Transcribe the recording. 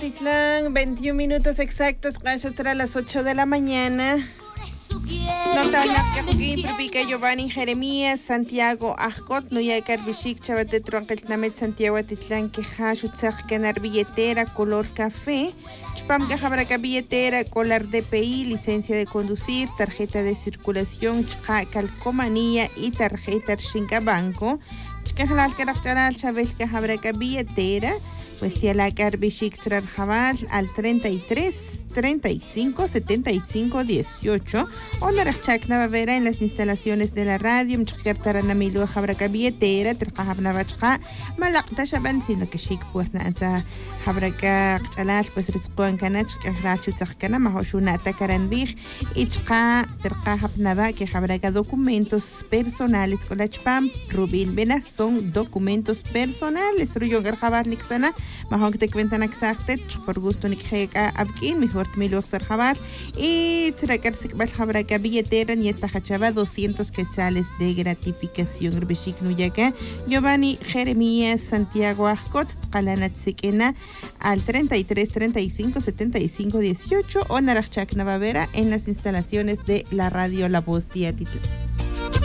Titlán, 21 minutos exactos, hasta las 8 de la mañana. Notana que Pica Giovanni Jeremías Santiago Ajcot no ya Carbishik Chavate Tronquelnamet Santiago Titlán que Hashutzak Canar billetera color café Chpam que Jabraca billetera color DPI licencia de conducir tarjeta de circulación calcomanía y tarjeta Shinka Banco Chcajalal Caracteral Chabel que Jabraca billetera pues ya la Carbishik Srar Jabal al 33 35 75 18 o Narachak Navavera en las instalaciones de la radio Mchkartarana Milu Jabraca billetera Terqahabna Bachqa Malaqta Shaban sino que Shik Puernata Jabraca Chalal pues Rizquan Kanach Kahrachu Tzakana Mahoshunata Karanbig Ichqa Terqahabna que Jabraca documentos personales con la Chpam Rubil Venas son documentos personales Ruyo Garjabar Nixana Mahon te cuentan exacte por gusto Nikjeka Abkin mejor Milu Xarjabar y Trakarzik Baljabraca billetera Nieta Hachaba 200 quetzales de gratificación Rbeshik Nuyaka Giovanni Jeremías Santiago Ajcot Qalanatsikena al 33 35 75 18 o Narachak Navavera en las instalaciones de la radio La Voz Diatitl.